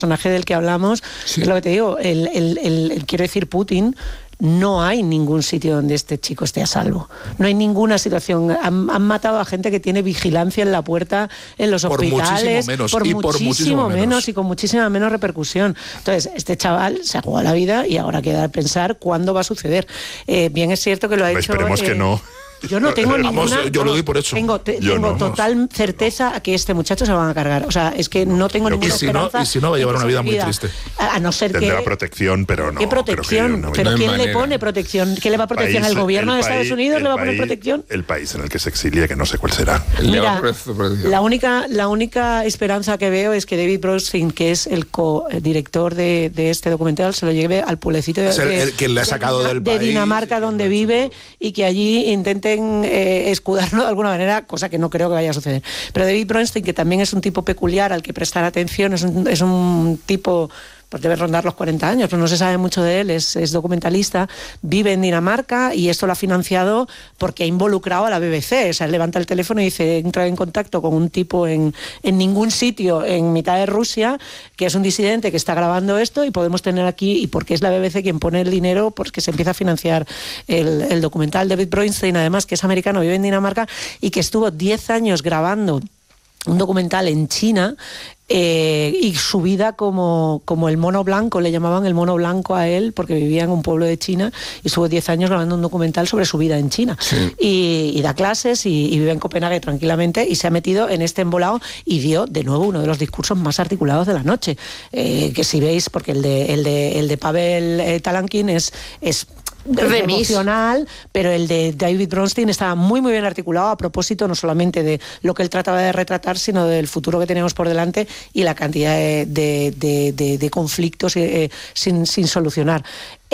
personaje del que hablamos, es lo que te digo, quiero decir, Putin, no hay ningún sitio donde este chico esté a salvo. No hay ninguna situación. Han matado a gente que tiene vigilancia en la puerta, en los hospitales, por muchísimo menos y con muchísima menos repercusión. Entonces, este chaval se ha jugado la vida y ahora queda pensar cuándo va a suceder. Bien es cierto que lo ha hecho... Esperemos que no. Yo no tengo ninguna... Yo lo doy por hecho. Tengo total certeza a que este muchacho se van a cargar. O sea, es que no tengo ninguna esperanza. Y si no, va a llevar una vida muy triste. A no ser Tendrá que... protección, pero no. ¿Qué protección? ¿Pero quién le pone protección? ¿Qué le va a protección? ¿El gobierno de Estados Unidos le va a poner protección? El país en el que se exilia, que no sé cuál será. Mira, la única esperanza que veo es que David Bronstein, que es el co-director de este documental, se lo lleve al pueblecito que le ha sacado del país, Dinamarca, donde vive, y que allí intenten escudarlo de alguna manera, cosa que no creo que vaya a suceder. Pero David Bronstein, que también es un tipo peculiar al que prestar atención, es un tipo... pues debe rondar los 40 años, pero no se sabe mucho de él, es documentalista, vive en Dinamarca y esto lo ha financiado porque ha involucrado a la BBC. O sea, él levanta el teléfono y dice, entra en contacto con un tipo en ningún sitio en mitad de Rusia, que es un disidente que está grabando esto, y podemos tener aquí, y porque es la BBC quien pone el dinero, pues que se empieza a financiar el documental. David Bronstein, además, que es americano, vive en Dinamarca y que estuvo 10 años grabando un documental en China, y su vida como el mono blanco, le llamaban el mono blanco a él porque vivía en un pueblo de China y estuvo 10 años grabando un documental sobre su vida en China. Sí. Y da clases y vive en Copenhague tranquilamente, y se ha metido en este embolado y dio de nuevo uno de los discursos más articulados de la noche, que si veis, porque el de Pavel Talankin es emocional, pero el de David Bronstein estaba muy muy bien articulado, a propósito no solamente de lo que él trataba de retratar, sino del futuro que tenemos por delante y la cantidad de conflictos sin solucionar.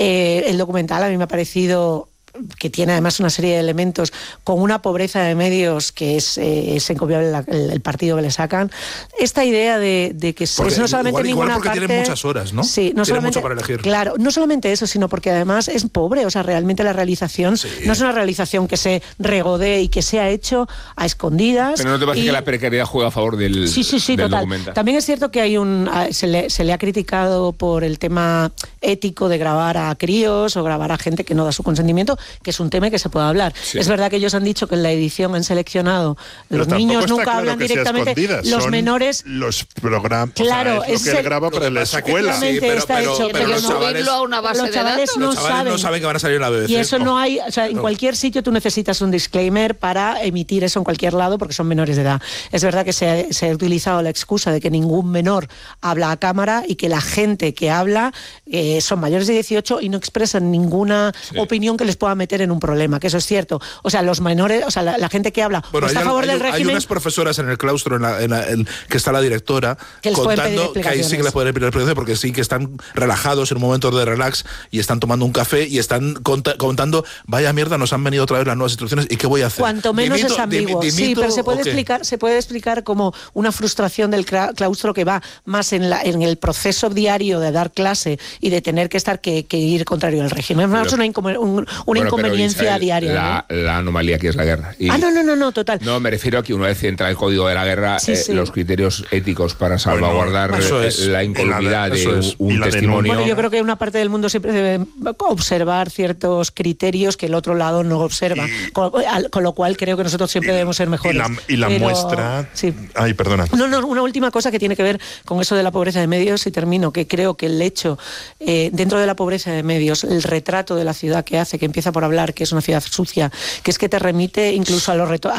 El documental a mí me ha parecido que tiene además una serie de elementos con una pobreza de medios que es encomiable el partido que le sacan. Esta idea de que es no solamente ninguna porque parte... tienen muchas horas, ¿no? Sí, no tienen solamente, mucho para elegir. Claro, no solamente eso, sino porque además es pobre. O sea, realmente la realización no es una realización que se regodee y que se ha hecho a escondidas. Pero no te parece que la precariedad juega a favor del total. documental. También es cierto que hay se le ha criticado por el tema ético de grabar a críos o grabar a gente que no da su consentimiento, que es un tema que se puede hablar. Sí. Es verdad que ellos han dicho que en la edición han seleccionado, pero los niños nunca hablan directamente, los son menores... Los programas, claro, es lo que él graba para la escuela. Sí, pero los chavales, a una base los chavales de no saben que van a salir en la BBC. Y eso no hay, o sea, en cualquier sitio tú necesitas un disclaimer para emitir eso en cualquier lado, porque son menores de edad. Es verdad que se ha utilizado la excusa de que ningún menor habla a cámara y que la gente que habla son mayores de 18 y no expresan ninguna opinión que les pueda meter en un problema, que eso es cierto. O sea, los menores, o sea, la gente que habla está a favor del régimen. Hay unas profesoras en el claustro que está la directora que contando que ahí sí que les pueden pedir explicaciones, porque sí que están relajados en un momento de relax y están tomando un café y están contando, vaya mierda, nos han venido otra vez las nuevas instrucciones y qué voy a hacer. Cuanto menos es ambiguo. Sí, pero se puede explicar como una frustración del claustro que va más en el proceso diario de dar clase y de tener que ir contrario al régimen. Es una inconveniencia diaria. La anomalía que es la guerra. No, total. No, me refiero a que una vez entra el código de la guerra, los criterios éticos para salvaguardar la incolumidad de un testimonio. Bueno, yo creo que una parte del mundo siempre debe observar ciertos criterios que el otro lado no observa, con lo cual creo que nosotros siempre debemos ser mejores. Y la muestra... Sí. Ay, perdona. No, una última cosa que tiene que ver con eso de la pobreza de medios, y termino, que creo que el hecho, dentro de la pobreza de medios, el retrato de la ciudad que hace, que empieza por hablar que es una ciudad sucia, que es que te remite incluso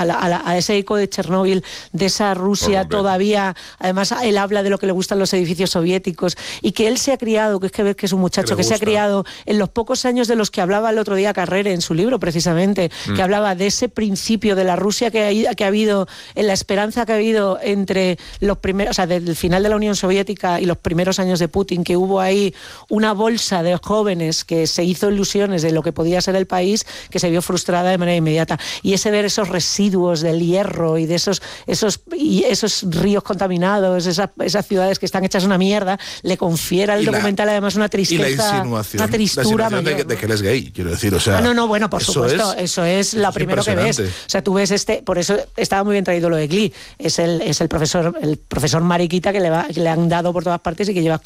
a ese eco de Chernóbil, de esa Rusia todavía. Además, él habla de lo que le gustan los edificios soviéticos y que él se ha criado, que es que ves que es un muchacho que se ha criado en los pocos años de los que hablaba el otro día Carrere en su libro, precisamente, que hablaba de ese principio de la Rusia que ha habido, en la esperanza que ha habido entre los primeros, o sea, del final de la Unión Soviética y los primeros años de Putin, que hubo ahí una bolsa de jóvenes que se hizo ilusiones de lo que podía ser el país, que se vio frustrada de manera inmediata. Y ese ver esos residuos del hierro y de esos ríos contaminados, esas ciudades que están hechas una mierda, le confiera al documental además una tristeza, y la insinuación, una tristura de que él es gay, quiero decir, o sea... bueno, por supuesto, eso es lo primero que ves. O sea, tú ves por eso estaba muy bien traído lo de Glee, es el profesor mariquita que le han dado por todas partes y que lleva